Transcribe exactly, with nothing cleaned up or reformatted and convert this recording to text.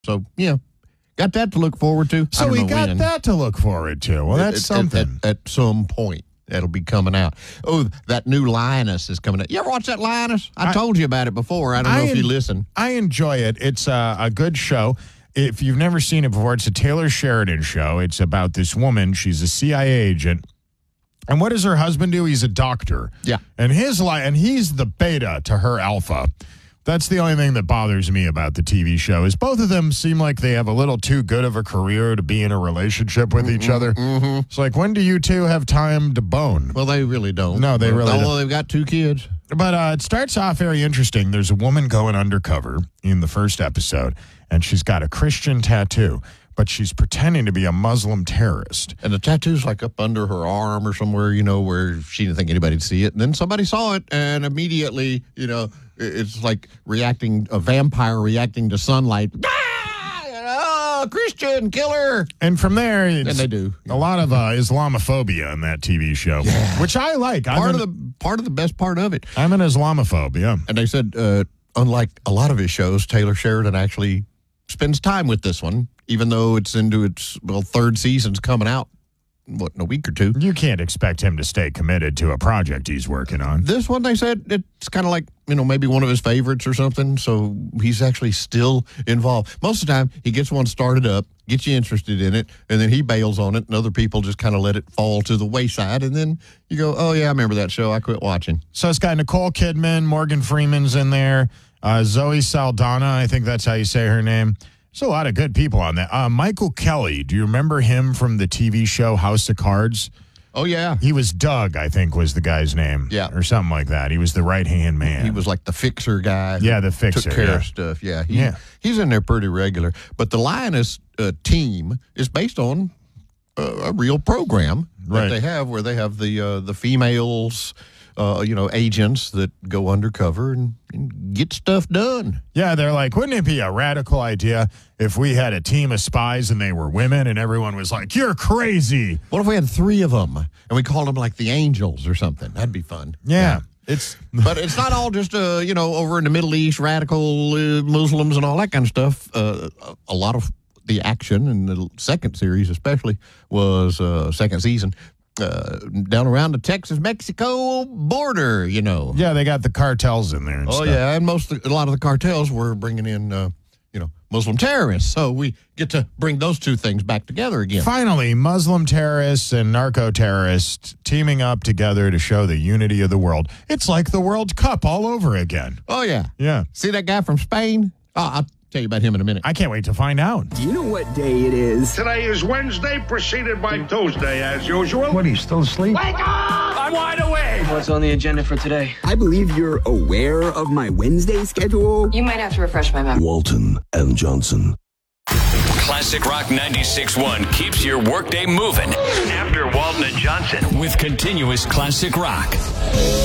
So, yeah, got that to look forward to. So we got when. that to look forward to. Well, that's at, something. At, at, at some point, that'll be coming out. Oh, that new Lioness is coming out. You ever watch that Lioness? I, I told you about it before. I don't know I if you en- listen. I enjoy it. It's uh, a good show. If you've never seen it before, it's a Taylor Sheridan show. It's about this woman. She's a C I A agent. And what does her husband do? He's a doctor. Yeah. And his li- and he's the beta to her alpha. That's the only thing that bothers me about the T V show is both of them seem like they have a little too good of a career to be in a relationship with mm-hmm, each other. Mm-hmm. It's like, when do you two have time to bone? Well, they really don't. No, they really Although don't. they've got two kids. But uh, it starts off very interesting. There's a woman going undercover in the first episode, and she's got a Christian tattoo, but she's pretending to be a Muslim terrorist. And the tattoo's like up under her arm or somewhere, you know, where she didn't think anybody'd see it. And then somebody saw it, and immediately, you know, it's like reacting, a vampire reacting to sunlight. Ah! Oh, Christian killer. And from there, it's and they do. a lot of uh, Islamophobia in that T V show, yeah. which I like. Part I'm of an, the part of the best part of it. I'm an Islamophobe, yeah. And they said, uh, unlike a lot of his shows, Taylor Sheridan actually spends time with this one, even though it's into its, well, third season's coming out, what, in a week or two. You can't expect him to stay committed to a project he's working on. This one, they said, it's kind of like, you know, maybe one of his favorites or something, so he's actually still involved. Most of the time, he gets one started up, gets you interested in it, and then he bails on it, and other people just kind of let it fall to the wayside, and then you go, oh, yeah, I remember that show, I quit watching. So it's got Nicole Kidman, Morgan Freeman's in there, uh, Zoe Saldana, I think that's how you say her name. There's a lot of good people on that. Uh, Michael Kelly, do you remember him from the T V show House of Cards? Oh, yeah. He was Doug, I think was the guy's name. Yeah. Or something like that. He was the right-hand man. He was like the fixer guy. Yeah, the fixer. Took care yeah. of stuff. Yeah, he, yeah. He's in there pretty regular. But the Lioness uh, team is based on uh, a real program that right. they have where they have the uh, the females, uh, you know, agents that go undercover and, and get stuff done. Yeah, they're like, wouldn't it be a radical idea if we had a team of spies and they were women and everyone was like, you're crazy? What if we had three of them and we called them like the Angels or something? That'd be fun. Yeah. yeah. It's But it's not all just, uh, you know, over in the Middle East, radical uh, Muslims and all that kind of stuff. Uh, a lot of the action in the second series especially was uh, second season. Uh, down around the Texas-Mexico border, you know. Yeah, they got the cartels in there. And oh, stuff. yeah, and most a lot of the cartels were bringing in, uh, you know, Muslim terrorists. So we get to bring those two things back together again. Finally, Muslim terrorists and narco-terrorists teaming up together to show the unity of the world. It's like the World Cup all over again. Oh, yeah. Yeah. See that guy from Spain? Oh, I'll tell you about him in a minute. I can't wait to find out. Do you know what day it is? Today is Wednesday, preceded by Tuesday, as usual. What, are you still asleep? Wake up! I'm wide awake! What's on the agenda for today? I believe you're aware of my Wednesday schedule. You might have to refresh my memory. Walton and Johnson. Classic Rock ninety-six point one keeps your workday moving. After Walton and Johnson. With continuous classic rock.